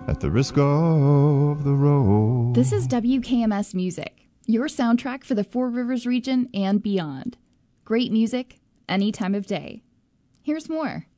at the risk of the road. This is WKMS Music, your soundtrack for the Four Rivers region and beyond. Great music, any time of day. Here's more.